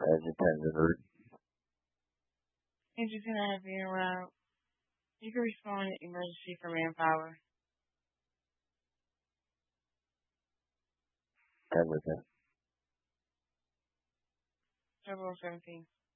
Agitated route. Agent 10, I have you en route. You can respond to emergency for manpower. 10 with that. 0017.